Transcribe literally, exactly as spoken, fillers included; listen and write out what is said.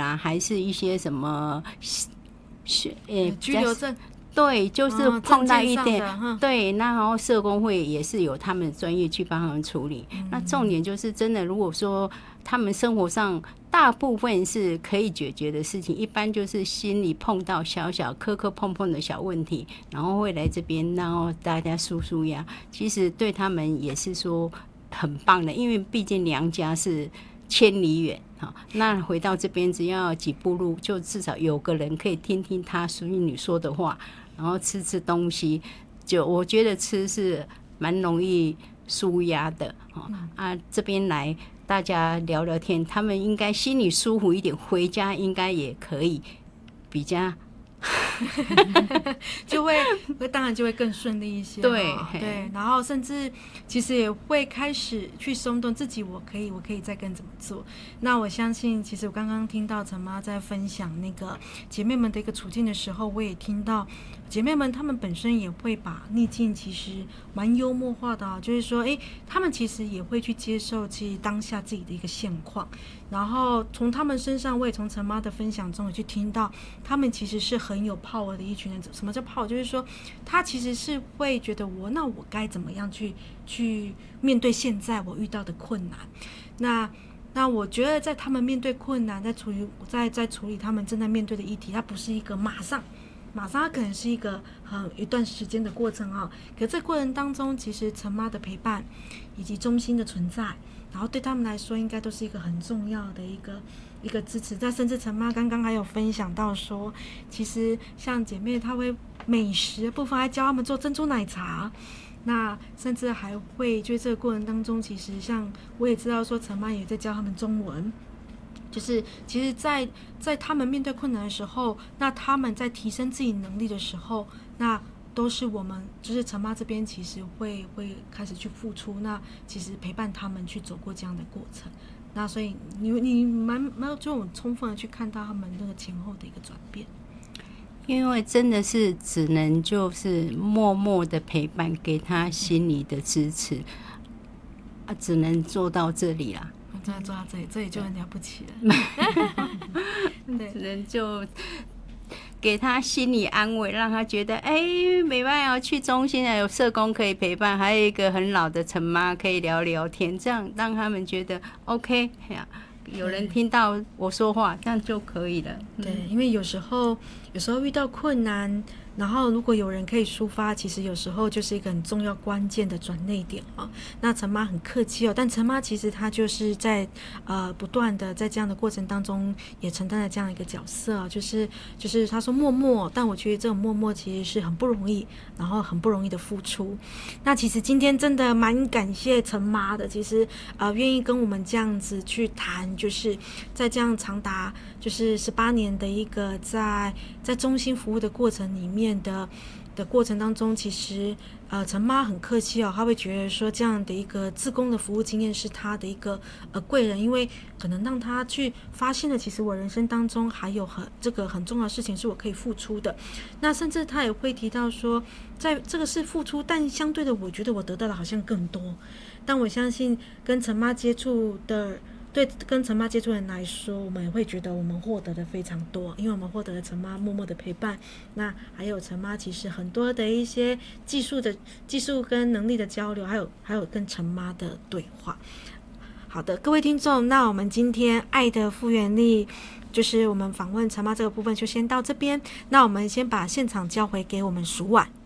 啊，还是一些什么呃居留证。 对，就是碰到一点、 哦、 对，然后社工会也是有他们的专业去帮他们处理、嗯、那重点就是真的如果说他们生活上大部分是可以解决的事情，一般就是心里碰到小小磕磕碰碰的小问题，然后会来这边然后大家抒抒压，其实对他们也是说很棒的，因为毕竟娘家是千里远，那回到这边只要几步路，就至少有个人可以听听他孙女说的话，然后吃吃东西，就我觉得吃是蛮容易舒压的、嗯、啊，这边来大家聊聊天，他们应该心里舒服一点，回家应该也可以比较就会当然就会更顺利一些， 对对，然后甚至其实也会开始去松动自己，我可以我可以再更怎么做。那我相信其实我刚刚听到陈妈在分享那个姐妹们的一个处境的时候，我也听到姐妹们她们本身也会把逆境其实蛮幽默化的、啊、就是说哎，她们其实也会去接受其实当下自己的一个现况，然后从她们身上我也从陈妈的分享中也去听到她们其实是很有power的一群人。什么叫power？就是说她其实是会觉得我那我该怎么样去去面对现在我遇到的困难。那那我觉得在他们面对困难，在处理在在处理他们正在面对的议题，它不是一个马上马上它可能是一个很一段时间的过程啊。可这过程当中，其实陈妈的陪伴以及中心的存在，然后对他们来说，应该都是一个很重要的一个一个支持。但甚至陈妈刚刚还有分享到说，其实像姐妹她会美食的部分还教他们做珍珠奶茶。那甚至还会就是这个过程当中，其实像我也知道说陈妈也在教他们中文，就是其实在在他们面对困难的时候，那他们在提升自己能力的时候，那都是我们就是陈妈这边其实会会开始去付出，那其实陪伴他们去走过这样的过程。那所以你你蛮蛮有这种充分的去看到他们那个前后的一个转变。 因为真的是只能就是默默的陪伴，给他心理的支持啊，只能做到这里啦。 真的做到这里，这里就很了不起了。 对，只能就给他心理安慰，让他觉得哎，没办法去中心啊，有社工可以陪伴，还有一个很老的陈妈可以聊聊天，这样让他们觉得 OK 呀。有人听到我说话，这样就可以了。 对，因为有时候有时候遇到困难，然后如果有人可以抒发，其实有时候就是一个很重要关键的转捩点啊。那陈妈很客气哦，但陈妈其实她就是在呃不断的在这样的过程当中也承担了这样一个角色啊，就是就是她说默默，但我觉得这种默默其实是很不容易，然后很不容易的付出。那其实今天真的蛮感谢陈妈的，其实呃愿意跟我们这样子去谈，就是在这样长达就是十八年的一个在在中心服务的过程里面的的过程当中，其实呃陈妈很客气哦，她会觉得说这样的一个志工的服务经验是她的一个呃贵人，因为可能让她去发现了其实我人生当中还有很这个很重要的事情是我可以付出的。那甚至她也会提到说，在这个是付出，但相对的我觉得我得到的好像更多。但我相信跟陈妈接触的对跟陈妈接触人来说，我们也会觉得我们获得的非常多，因为我们获得了陈妈默默的陪伴，那还有陈妈其实很多的一些技术的技术跟能力的交流，还有还有跟陈妈的对话。好的，各位听众，那我们今天爱的复原力就是我们访问陈妈这个部分就先到这边，那我们先把现场交回给我们淑婉。